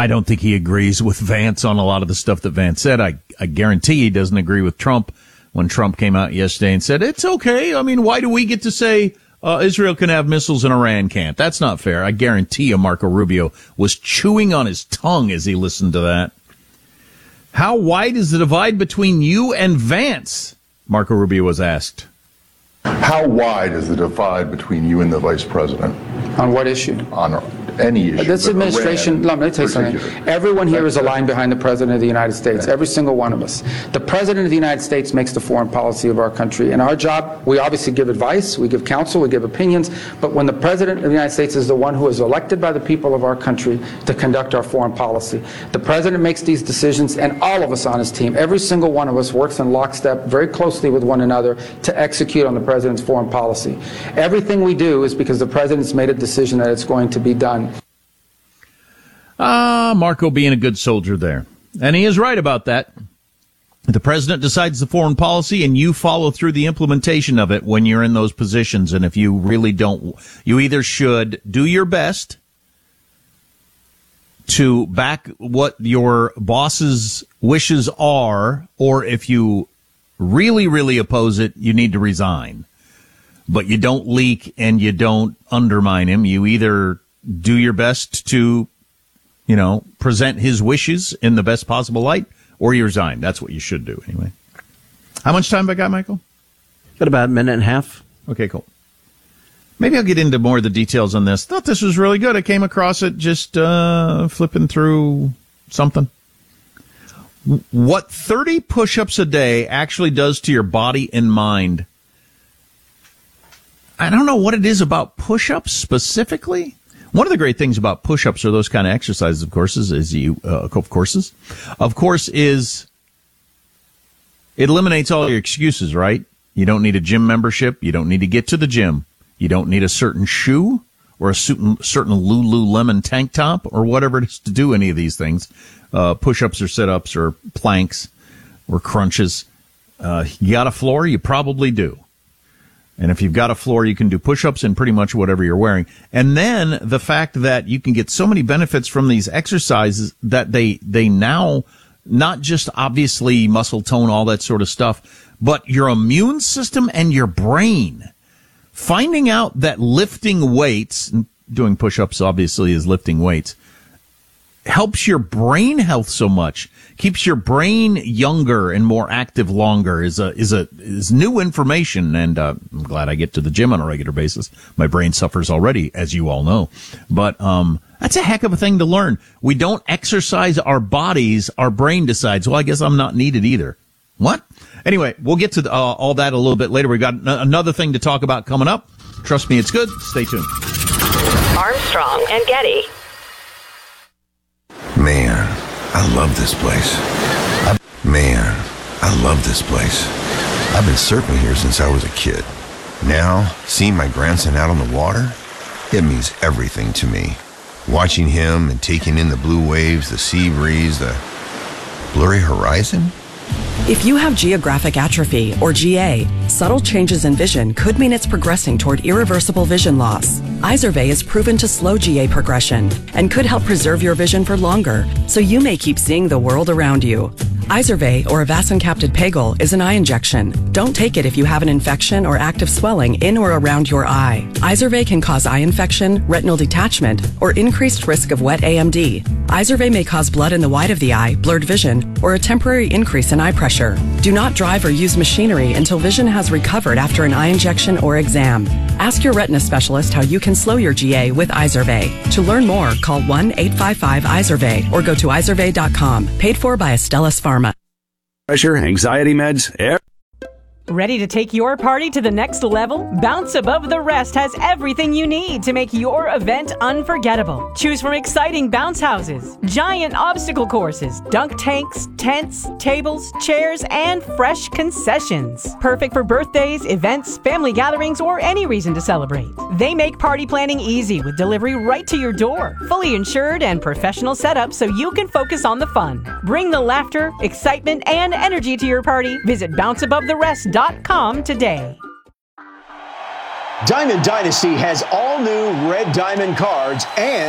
I don't think he agrees with Vance on a lot of the stuff that Vance said. I guarantee he doesn't agree with Trump when Trump came out yesterday and said, it's okay. I mean, why do we get to say Israel can have missiles and Iran can't? That's not fair. I guarantee you Marco Rubio was chewing on his tongue as he listened to that. How wide is the divide between you and Vance? Marco Rubio was asked. How wide is the divide between you and the vice president? On what issue? On any issue. This administration, let me tell you something. Everyone here is aligned behind the President of the United States, every single one of us. The President of the United States makes the foreign policy of our country. And our job, we obviously give advice, we give counsel, we give opinions, but when the President of the United States is the one who is elected by the people of our country to conduct our foreign policy, the President makes these decisions, and all of us on his team, every single one of us works in lockstep very closely with one another to execute on the President's foreign policy. Everything we do is because the President's made a decision that it's going to be done. Marco being a good soldier there. And he is right about that. The president decides the foreign policy and you follow through the implementation of it when you're in those positions. And if you really don't, you either should do your best to back what your boss's wishes are, or if you really, really oppose it, you need to resign. But you don't leak and you don't undermine him. You either do your best to, present his wishes in the best possible light, or you resign. That's what you should do anyway. How much time have I got, Michael? Got about a minute and a half. Okay, cool. Maybe I'll get into more of the details on this. Thought this was really good. I came across it just flipping through something. What 30 push-ups a day actually does to your body and mind. I don't know what it is about push-ups specifically. One of the great things about push-ups or those kind of exercises, of course, is it eliminates all your excuses, right? You don't need a gym membership. You don't need to get to the gym. You don't need a certain shoe or a certain Lululemon tank top or whatever it is to do any of these things. Push-ups or sit-ups or planks or crunches. You got a floor? You probably do. And if you've got a floor, you can do push-ups in pretty much whatever you're wearing. And then the fact that you can get so many benefits from these exercises that they now, not just obviously muscle tone, all that sort of stuff, but your immune system and your brain. Finding out that lifting weights, doing push-ups obviously is lifting weights, helps your brain health so much, keeps your brain younger and more active longer is new information. And I'm glad I get to the gym on a regular basis. My brain suffers already, as you all know. But that's a heck of a thing to learn. We don't exercise our bodies. Our brain decides, well, I guess I'm not needed either. What? Anyway, we'll get to all that a little bit later. We've got another thing to talk about coming up. Trust me, it's good. Stay tuned. Armstrong and Getty. Man, I love this place. I love this place. I've been surfing here since I was a kid. Now, seeing my grandson out on the water, it means everything to me. Watching him and taking in the blue waves, the sea breeze, the blurry horizon. If you have geographic atrophy, or GA, subtle changes in vision could mean it's progressing toward irreversible vision loss. Izervay is proven to slow GA progression and could help preserve your vision for longer, so you may keep seeing the world around you. Izervay, or avacincaptad pegol, is an eye injection. Don't take it if you have an infection or active swelling in or around your eye. Izervay can cause eye infection, retinal detachment, or increased risk of wet AMD. Izervay may cause blood in the white of the eye, blurred vision, or a temporary increase in eye pressure. Do not drive or use machinery until vision has recovered after an eye injection or exam. Ask your retina specialist how you can slow your GA with Izervay. To learn more, call 1-855-IZERVAY or go to izervay.com. Paid for by Astellas Pharma. Pressure, anxiety meds, air. Ready to take your party to the next level? Bounce Above the Rest has everything you need to make your event unforgettable. Choose from exciting bounce houses, giant obstacle courses, dunk tanks, tents, tables, chairs, and fresh concessions. Perfect for birthdays, events, family gatherings, or any reason to celebrate. They make party planning easy with delivery right to your door. Fully insured and professional setup so you can focus on the fun. Bring the laughter, excitement, and energy to your party. Visit bounceabovetherest.com today. Diamond Dynasty has all new red diamond cards and